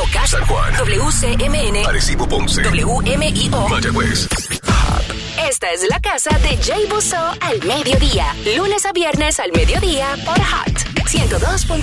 Moca, San Juan, WCMN, Arecibo, Ponce, WMIO, Mayagüez. Esta es la casa de Jay Busso al mediodía, lunes a viernes al mediodía por Hot 102.7.